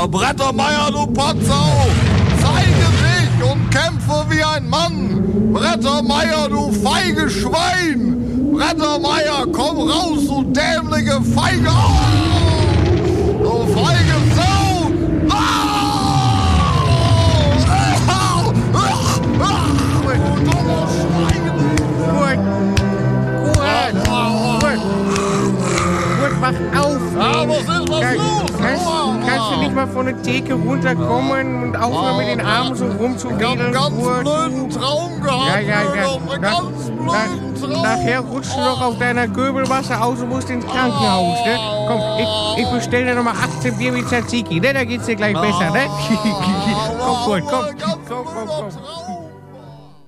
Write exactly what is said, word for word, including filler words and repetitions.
Ja, Brettermeier, du Potzau! Zeige dich und kämpfe wie ein Mann! Brettermeier, du feige Schwein! Brettermeier, komm raus, du dämliche Feige! Oh, du feige Sau! Du dummer Schwein! Gut, gut, gut, wach auf. Ja, was ist, was Kann- los? Kannst, kannst du nicht mal von der Theke runterkommen und aufhören mit den Armen so Ich hab rumzuwedeln? einen ganz Gut. blöden Traum gehabt. Ja, ja, ja. Einen Na, ganz blöden na, Traum. nachher rutschst du noch auf deiner Göbelmasse aus und musst ins Krankenhaus, ne? Komm, ich, ich bestell dir nochmal achtzehn Bier mit Tzatziki, ne? Da geht's dir gleich besser, ne? komm, gut, komm. Ganz Komm, komm, blöder komm. Traum.